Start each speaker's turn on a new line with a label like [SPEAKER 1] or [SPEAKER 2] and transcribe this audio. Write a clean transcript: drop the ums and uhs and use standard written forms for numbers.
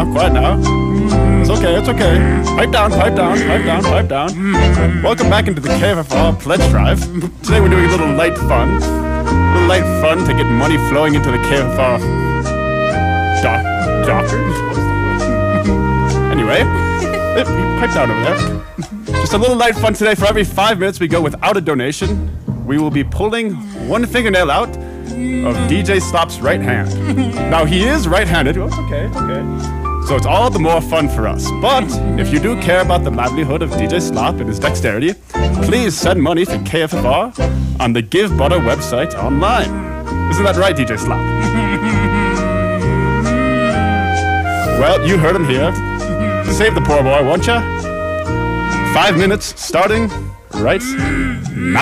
[SPEAKER 1] now, quiet now. It's okay, it's okay. Pipe down, pipe down, pipe down, pipe down. Welcome back into the KFFR Pledge Drive. Today we're doing a little light fun. A little light fun to get money flowing into the KFFR dockers. Anyway, pipe down over there. Just a little light fun today. For every 5 minutes we go without a donation, we will be pulling one fingernail out of DJ Slop's right hand. Now, he is right-handed. Oh, it's okay, it's okay. So it's all the more fun for us. But if you do care about the livelihood of DJ Slop and his dexterity, please send money to KFFR on the Give Butter website online. Isn't that right, DJ Slop? Well, you heard him here. Save the poor boy, won't ya? 5 minutes starting right now.